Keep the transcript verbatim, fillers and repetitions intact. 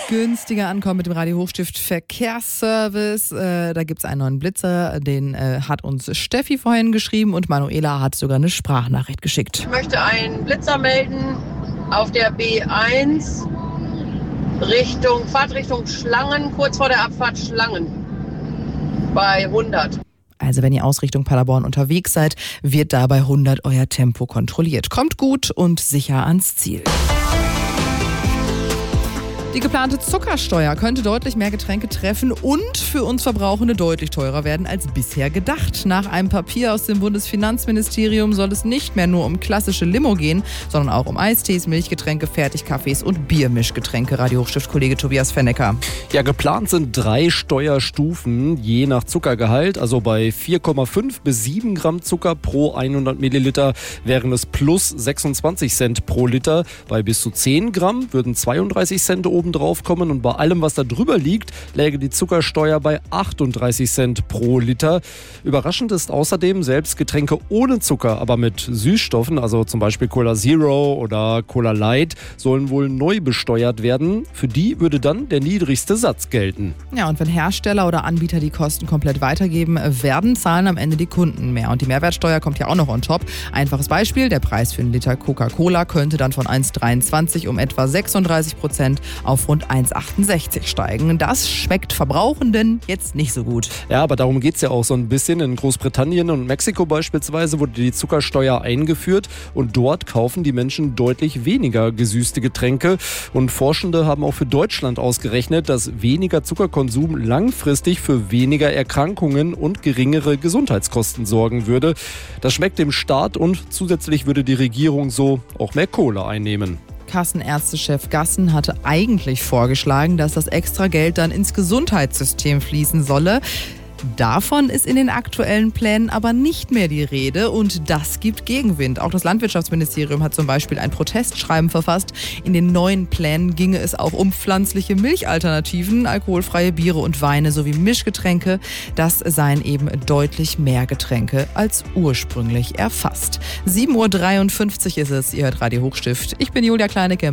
Günstiger ankommen mit dem Radio Hochstift Verkehrsservice. Äh, da gibt es einen neuen Blitzer, den äh, hat uns Steffi vorhin geschrieben und Manuela hat sogar eine Sprachnachricht geschickt. Ich möchte einen Blitzer melden auf der B eins Richtung Fahrtrichtung Schlangen, kurz vor der Abfahrt Schlangen bei hundert. Also wenn ihr aus Richtung Paderborn unterwegs seid, wird da bei hundert euer Tempo kontrolliert. Kommt gut und sicher ans Ziel. Die geplante Zuckersteuer könnte deutlich mehr Getränke treffen und für uns Verbrauchende deutlich teurer werden als bisher gedacht. Nach einem Papier aus dem Bundesfinanzministerium soll es nicht mehr nur um klassische Limo gehen, sondern auch um Eistees, Milchgetränke, Fertigkaffees und Biermischgetränke. Radio Hochstift-Kollege Tobias Fennecker. Ja, geplant sind drei Steuerstufen je nach Zuckergehalt. Also bei vier Komma fünf bis sieben Gramm Zucker pro hundert Milliliter wären es plus sechsundzwanzig Cent pro Liter. Bei bis zu zehn Gramm würden zweiunddreißig Cent oben drauf kommen und bei allem, was da drüber liegt, läge die Zuckersteuer bei achtunddreißig Cent pro Liter. Überraschend ist außerdem, selbst Getränke ohne Zucker, aber mit Süßstoffen, also zum Beispiel Cola Zero oder Cola Light, sollen wohl neu besteuert werden. Für die würde dann der niedrigste Satz gelten. Ja, und wenn Hersteller oder Anbieter die Kosten komplett weitergeben, werden zahlen am Ende die Kunden mehr. Und die Mehrwertsteuer kommt ja auch noch on top. Einfaches Beispiel, der Preis für einen Liter Coca-Cola könnte dann von eins Komma dreiundzwanzig um etwa sechsunddreißig Prozent auf rund eins Komma achtundsechzig steigen. Das schmeckt Verbrauchenden jetzt nicht so gut. Ja, aber darum geht es ja auch so ein bisschen. In Großbritannien und Mexiko beispielsweise wurde die Zuckersteuer eingeführt und dort kaufen die Menschen deutlich weniger gesüßte Getränke. Und Forschende haben auch für Deutschland ausgerechnet, dass weniger Zuckerkonsum langfristig für weniger Erkrankungen und geringere Gesundheitskosten sorgen würde. Das schmeckt dem Staat und zusätzlich würde die Regierung so auch mehr Kohle einnehmen. Kassenärztechef Gassen hatte eigentlich vorgeschlagen, dass das extra Geld dann ins Gesundheitssystem fließen solle. Davon ist in den aktuellen Plänen aber nicht mehr die Rede und das gibt Gegenwind. Auch das Landwirtschaftsministerium hat zum Beispiel ein Protestschreiben verfasst. In den neuen Plänen ginge es auch um pflanzliche Milchalternativen, alkoholfreie Biere und Weine sowie Mischgetränke. Das seien eben deutlich mehr Getränke als ursprünglich erfasst. sieben Uhr dreiundfünfzig ist es, ihr hört Radio Hochstift. Ich bin Julia Kleinecke.